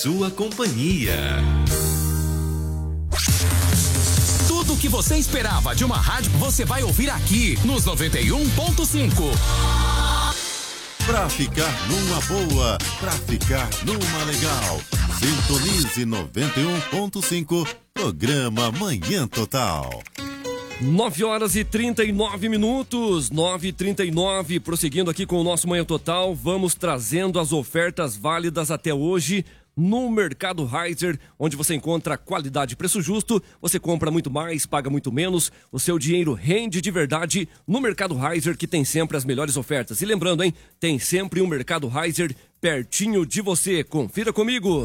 sua companhia. Tudo o que você esperava de uma rádio, você vai ouvir aqui nos 91.5. Pra ficar numa boa, pra ficar numa legal. Sintonize 91.5, programa Manhã Total. 9h39, 9h39, prosseguindo aqui com o nosso Manhã Total, vamos trazendo as ofertas válidas até hoje no Mercado Reiser, onde você encontra qualidade e preço justo, você compra muito mais, paga muito menos, o seu dinheiro rende de verdade no Mercado Reiser, que tem sempre as melhores ofertas. E lembrando, hein, tem sempre um Mercado Reiser pertinho de você, confira comigo.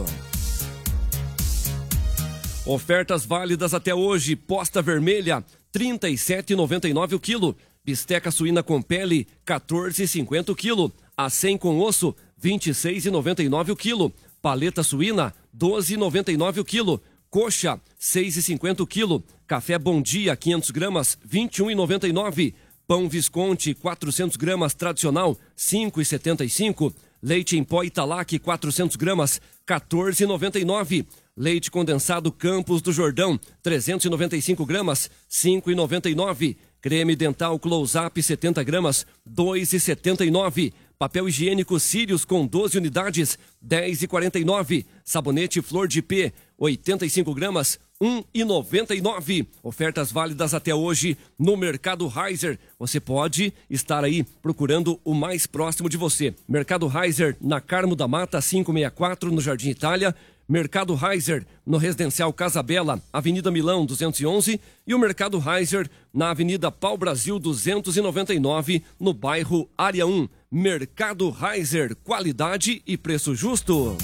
Ofertas válidas até hoje, posta vermelha, R$ 37,99 o quilo. Bisteca suína com pele, R$ 14,50 o quilo. A100 com osso, R$ 26,99 o quilo. Paleta suína, R$ 12,99 o quilo. Coxa, R$ 6,50 o quilo. Café Bom Dia, 500 gramas, R$ 21,99. Pão Visconti, 400 gramas tradicional, R$ 5,75. Leite em pó Italac, 400 gramas, R$ 14,99. Leite condensado Campos do Jordão, 395 gramas, R$ 5,99. Creme dental Close-Up, 70 gramas, R$ 2,79. Papel higiênico Sirius com 12 unidades, R$ 10,49. Sabonete Flor de P, 85 gramas, R$ 1,99. Ofertas válidas até hoje no Mercado Reiser. Você pode estar aí procurando o mais próximo de você. Mercado Reiser, na Carmo da Mata, 564, no Jardim Itália. Mercado Reiser, no Residencial Casa Bela, Avenida Milão 211, e o Mercado Reiser na Avenida Pau Brasil 299, no bairro Área 1. Mercado Reiser, qualidade e preço justo.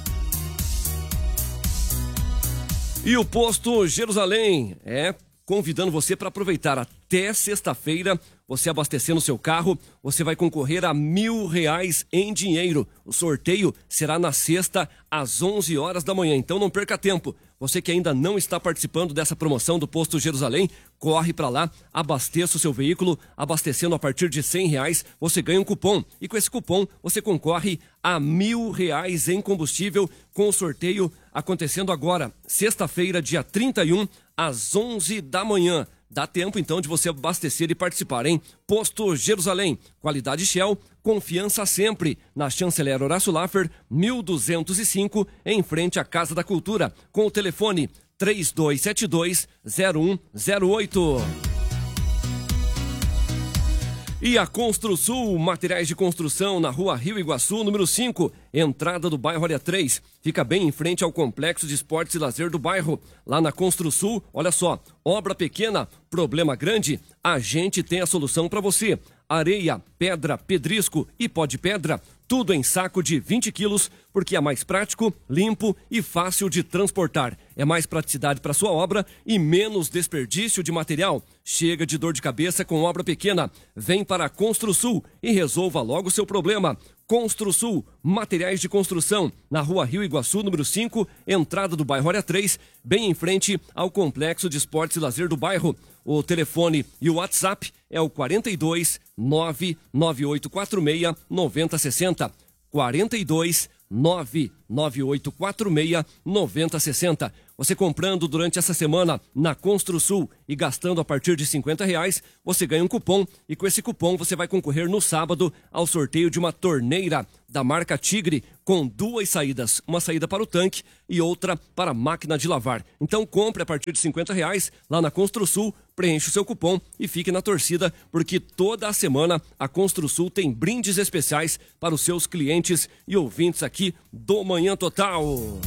E o Posto Jerusalém convidando você para aproveitar até sexta-feira. Você abastecendo seu carro, você vai concorrer a R$1.000 em dinheiro. O sorteio será na sexta, às 11 horas da manhã. Então não perca tempo. Você que ainda não está participando dessa promoção do Posto Jerusalém, corre para lá, abasteça o seu veículo. Abastecendo a partir de R$100, você ganha um cupom. E com esse cupom, você concorre a R$1.000 em combustível, com o sorteio acontecendo agora, sexta-feira, dia 31, às 11 da manhã. Dá tempo, então, de você abastecer e participar, hein? Posto Jerusalém, qualidade Shell, confiança sempre. Na Chanceler Horácio Laffer, 1205, em frente à Casa da Cultura, com o telefone 3272-0108. E a Construsul, materiais de construção na Rua Rio Iguaçu, número 5, entrada do bairro Área 3. Fica bem em frente ao Complexo de Esportes e Lazer do bairro. Lá na Construsul, olha só, obra pequena, problema grande, a gente tem a solução para você. Areia, pedra, pedrisco e pó de pedra, tudo em saco de 20 quilos, porque é mais prático, limpo e fácil de transportar. É mais praticidade para sua obra e menos desperdício de material. Chega de dor de cabeça com obra pequena. Vem para a Construsul e resolva logo o seu problema. Construsul, materiais de construção, na Rua Rio Iguaçu, número 5, entrada do bairro Área 3, bem em frente ao Complexo de Esportes e Lazer do bairro. O telefone e o WhatsApp é o 42 99846 9060. 42 99846 9060. Você comprando durante essa semana na Construsul e gastando a partir de R$50, você ganha um cupom e com esse cupom você vai concorrer no sábado ao sorteio de uma torneira da marca Tigre com 2 saídas, uma saída para o tanque e outra para a máquina de lavar. Então compre a partir de R$50 lá na Construsul, preencha o seu cupom e fique na torcida, porque toda a semana a Construsul tem brindes especiais para os seus clientes e ouvintes aqui do Manhã Total.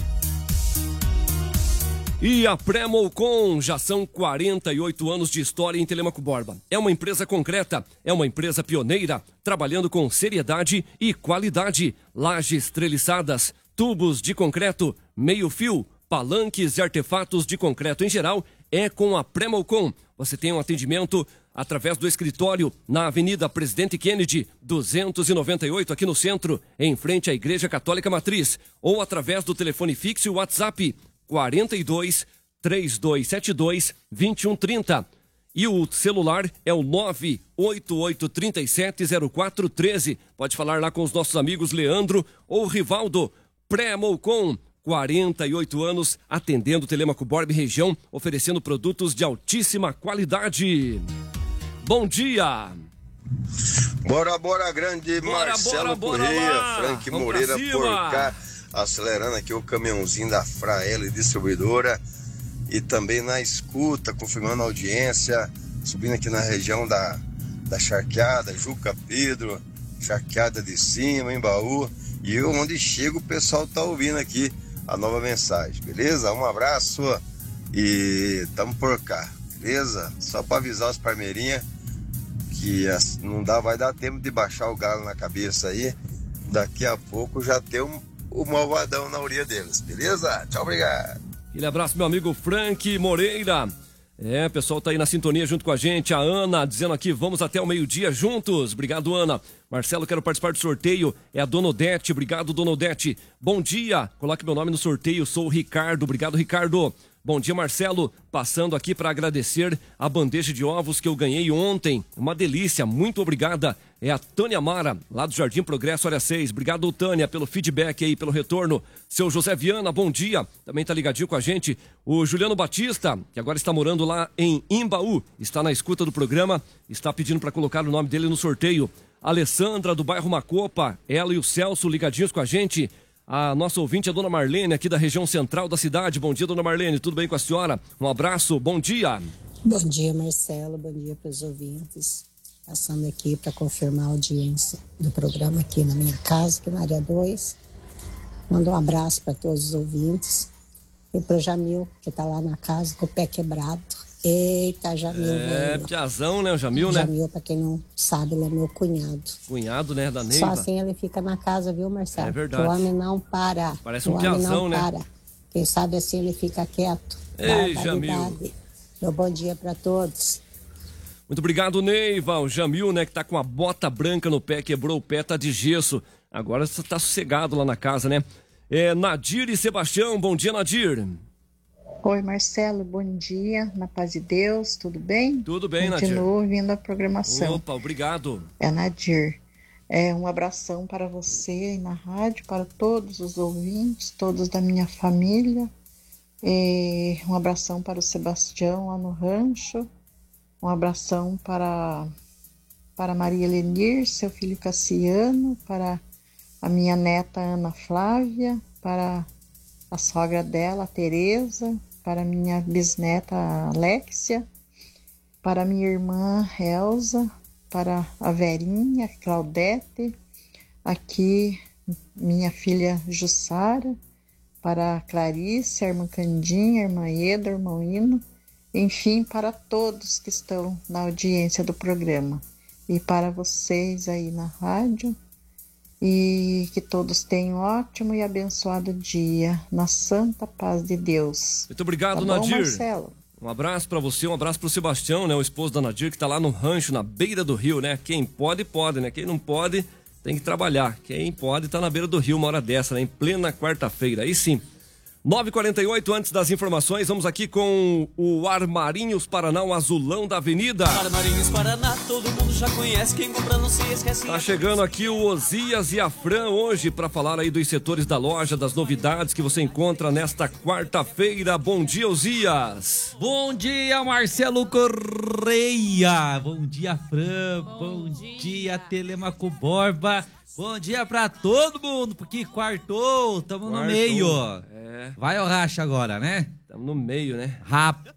E a Pré-Molcom, já são 48 anos de história em Telêmaco Borba. É uma empresa concreta, é uma empresa pioneira, trabalhando com seriedade e qualidade. Lajes treliçadas, tubos de concreto, meio-fio, palanques e artefatos de concreto em geral, é com a Pré-Molcom. Você tem um atendimento através do escritório na Avenida Presidente Kennedy, 298, aqui no centro, em frente à Igreja Católica Matriz, ou através do telefone fixo e WhatsApp 42 3272 2130. E o celular é o 988370413. Pode falar lá com os nossos amigos Leandro ou Rivaldo. Pré-Molcom, 48 anos, atendendo Telêmaco Borba e região, oferecendo produtos de altíssima qualidade. Bom dia! Bora, grande Marcelo Correia, Frank Moreira por cá, acelerando aqui o caminhãozinho da Fraela Distribuidora e também na escuta, confirmando a audiência, subindo aqui na região da Charqueada, Juca Pedro, Charqueada de Cima, Embaú, e onde chega o pessoal tá ouvindo aqui a nova mensagem, beleza? Um abraço e tamo por cá, beleza? Só para avisar os parmeirinhas que não vai dar tempo de baixar o galo na cabeça aí, daqui a pouco já tem o malvadão na orelha deles, beleza? Tchau, obrigado. Aquele abraço, meu amigo Frank Moreira. O pessoal tá aí na sintonia junto com a gente. A Ana dizendo aqui, vamos até o meio-dia juntos. Obrigado, Ana. Marcelo, quero participar do sorteio. É a Dona Odete. Obrigado, Dona Odete. Bom dia. Coloque meu nome no sorteio. Sou o Ricardo. Obrigado, Ricardo. Bom dia, Marcelo. Passando aqui para agradecer a bandeja de ovos que eu ganhei ontem. Uma delícia. Muito obrigada. É a Tânia Mara, lá do Jardim Progresso, área 6. Obrigado, Tânia, pelo feedback aí, pelo retorno. Seu José Viana, bom dia. Também tá ligadinho com a gente. O Juliano Batista, que agora está morando lá em Imbaú, está na escuta do programa, está pedindo para colocar o nome dele no sorteio. Alessandra, do bairro Macopa, ela e o Celso ligadinhos com a gente. A nossa ouvinte é a Dona Marlene, aqui da região central da cidade. Bom dia, Dona Marlene, tudo bem com a senhora? Um abraço, bom dia. Bom dia, Marcelo, bom dia para os ouvintes. Passando aqui para confirmar a audiência do programa aqui na minha casa, aqui na área 2. Mando um abraço para todos os ouvintes. E para o Jamil, que está lá na casa com o pé quebrado. Eita, Jamil. Piazão, né? O Jamil, né? Jamil, para quem não sabe, ele é meu cunhado. Cunhado, né? Da Neiva. Só assim ele fica na casa, viu, Marcelo? É verdade. O homem não para. Parece um piazão, né? Para. Quem sabe assim ele fica quieto. Ei, Jamil. Meu bom dia para todos. Muito obrigado, Neiva. O Jamil, né, que tá com a bota branca no pé, quebrou o pé, tá de gesso. Agora tá sossegado lá na casa, né? Nadir e Sebastião, bom dia, Nadir. Oi, Marcelo, bom dia, na paz de Deus, tudo bem? Tudo bem, Nadir. Continuo ouvindo a programação. Opa, obrigado. É Nadir. Um abração para você aí na rádio, para todos os ouvintes, todos da minha família. Um abração para o Sebastião lá no rancho. Um abração para Maria Lenir, seu filho Cassiano, para a minha neta Ana Flávia, para a sogra dela, a Tereza, para a minha bisneta Alexia, para a minha irmã Elza, para a Verinha, Claudete, aqui minha filha Jussara, para a Clarice, a irmã Candinha, a irmã Eda, o irmão Hino, enfim, para todos que estão na audiência do programa e para vocês aí na rádio, e que todos tenham um ótimo e abençoado dia na santa paz de Deus. Muito obrigado, tá bom, Nadir. Marcelo? Um abraço para você, um abraço para o Sebastião, né, o esposo da Nadir, que tá lá no rancho, na beira do rio, né? Quem pode, pode, né? Quem não pode, tem que trabalhar. Quem pode, tá na beira do rio uma hora dessa, né? Em plena quarta-feira, aí sim. 9h48, antes das informações, vamos aqui com o Armarinhos Paraná, o azulão da avenida. Armarinhos Paraná, todo mundo já conhece, quem compra não se esquece. Tá chegando aqui o Osias e a Fran hoje para falar aí dos setores da loja, das novidades que você encontra nesta quarta-feira. Bom dia, Osias. Bom dia, Marcelo Correia. Bom dia, Fran. Bom dia, Telêmaco Borba. Bom dia pra todo mundo, porque quartou, tamo no meio. É. Vai ao racha agora, né? Tamo no meio, né? Rapaz,